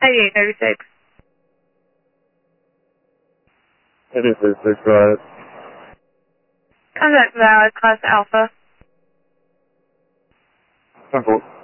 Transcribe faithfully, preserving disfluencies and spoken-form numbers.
eighty-eight thirty-six. eighty-eight thirty-six, right. Contact valid, class Alpha. ten four.